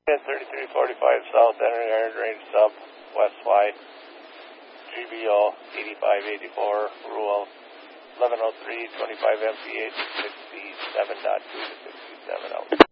3345 South Entering Iron Range Sub, West Flight, GBO 8584, Rule 1103, 25 MPH, 67.2 to 67 out.